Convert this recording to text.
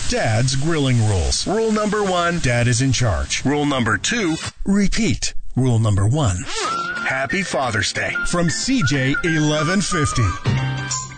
Dad's grilling rules. Rule number 1, Dad is in charge. Rule number 2, repeat. Rule number 1. Happy Father's Day from CJ 1150.